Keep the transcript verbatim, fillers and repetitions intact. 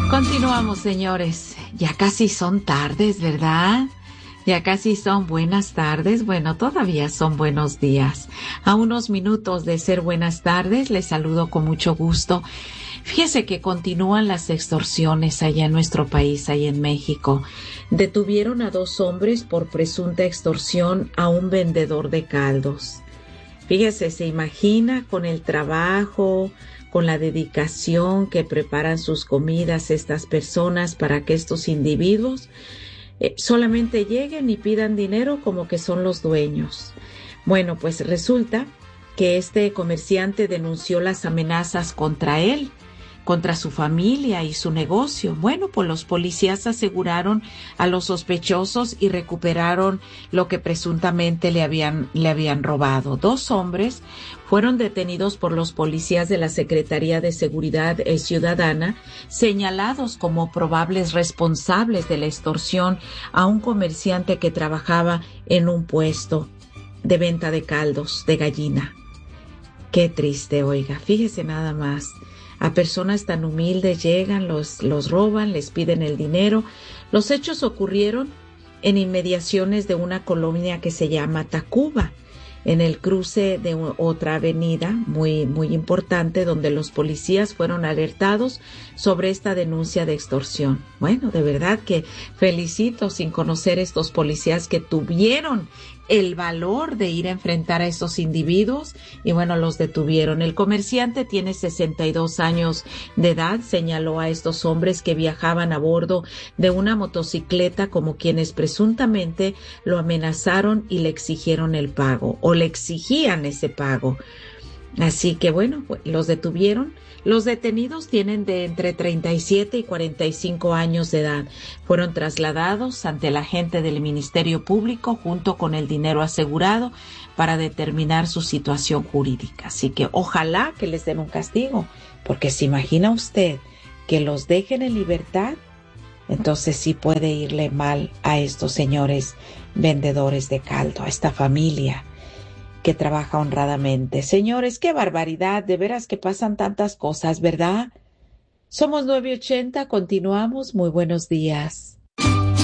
Continuamos, señores. Ya casi son tardes, ¿verdad? Ya casi son buenas tardes. Bueno, todavía son buenos días. A unos minutos de ser buenas tardes, les saludo con mucho gusto. Fíjese que continúan las extorsiones allá en nuestro país, allá en México. Detuvieron a dos hombres por presunta extorsión a un vendedor de caldos. Fíjese, se imagina con el trabajo, con la dedicación que preparan sus comidas estas personas para que estos individuos eh, solamente lleguen y pidan dinero como que son los dueños. Bueno, pues resulta que este comerciante denunció las amenazas contra él, contra su familia y su negocio. Bueno, pues los policías aseguraron a los sospechosos y recuperaron lo que presuntamente le habían, le habían robado. Dos hombres fueron detenidos por los policías de la Secretaría de Seguridad Ciudadana, señalados como probables responsables de la extorsión a un comerciante que trabajaba en un puesto de venta de caldos de gallina. Qué triste, oiga, fíjese nada más. A personas tan humildes llegan, los, los roban, les piden el dinero. Los hechos ocurrieron en inmediaciones de una colonia que se llama Tacuba, en el cruce de otra avenida muy, muy importante, donde los policías fueron alertados sobre esta denuncia de extorsión. Bueno, de verdad que felicito, sin conocer estos policías que tuvieron el valor de ir a enfrentar a estos individuos y bueno, los detuvieron. El comerciante tiene sesenta y dos años de edad, señaló a estos hombres que viajaban a bordo de una motocicleta como quienes presuntamente lo amenazaron y le exigieron el pago o le exigían ese pago. Así que bueno, pues, los detuvieron. Los detenidos tienen de entre treinta y siete y cuarenta y cinco años de edad. Fueron trasladados ante la agente del Ministerio Público junto con el dinero asegurado para determinar su situación jurídica. Así que ojalá que les den un castigo, porque se imagina usted que los dejen en libertad, entonces sí puede irle mal a estos señores vendedores de caldo, a esta familia que trabaja honradamente. Señores, qué barbaridad, de veras que pasan tantas cosas, ¿verdad? Somos nueve ochenta, continuamos, muy buenos días.